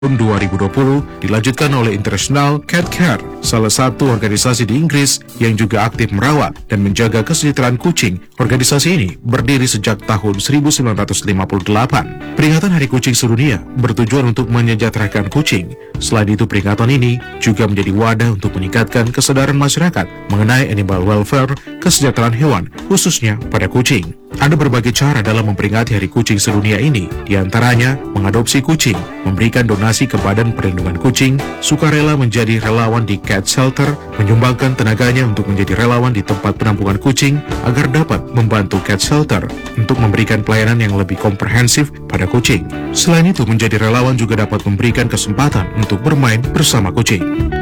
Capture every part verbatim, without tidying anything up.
Tahun dua ribu dua puluh dilanjutkan oleh International Cat Care, salah satu organisasi di Inggris yang juga aktif merawat dan menjaga kesejahteraan kucing. Organisasi ini berdiri sejak tahun seribu sembilan ratus lima puluh delapan. Peringatan Hari Kucing Sedunia bertujuan untuk menyejahterakan kucing. Selain itu, peringatan ini juga menjadi wadah untuk meningkatkan kesadaran masyarakat mengenai animal welfare, kesejahteraan hewan, khususnya pada kucing. Ada berbagai cara dalam memperingati Hari Kucing Sedunia ini, diantaranya mengadopsi kucing, memberikan donasi ke Badan Perlindungan Kucing, sukarela menjadi relawan di cat shelter, menyumbangkan tenaganya untuk menjadi relawan di tempat penampungan kucing agar dapat membantu cat shelter untuk memberikan pelayanan yang lebih komprehensif pada kucing. Selain itu, menjadi relawan juga dapat memberikan kesempatan untuk bermain bersama kucing.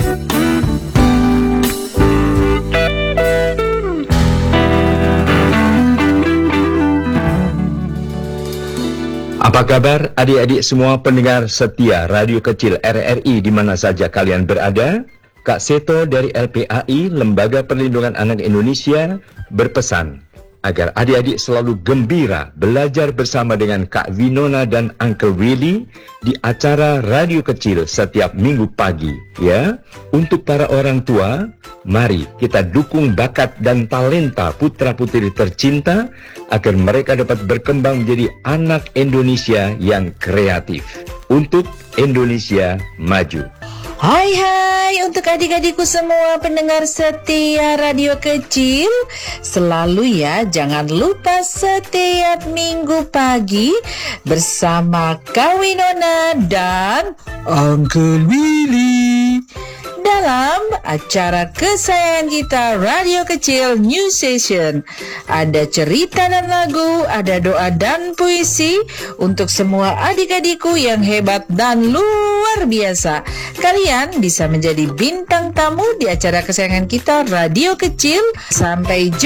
Apa kabar adik-adik semua pendengar setia Radio Kecil R R I di mana saja kalian berada? Kak Seto dari L P A I, Lembaga Perlindungan Anak Indonesia, berpesan agar adik-adik selalu gembira belajar bersama dengan Kak Winona dan Uncle Willy di acara Radio Kecil setiap minggu pagi, ya. Untuk para orang tua, mari kita dukung bakat dan talenta putra-putri tercinta agar mereka dapat berkembang menjadi anak Indonesia yang kreatif. Untuk Indonesia maju. Hai hai untuk adik-adikku semua pendengar setia Radio Kecil. Selalu ya, jangan lupa setiap minggu pagi bersama Kak Winona dan Uncle Willy dalam acara kesayangan kita Radio Kecil New Session. Ada cerita dan lagu, ada doa dan puisi untuk semua adik-adikku yang hebat dan luar biasa. Kalian bisa menjadi bintang tamu di acara kesayangan kita Radio Kecil. Sampai jumpa.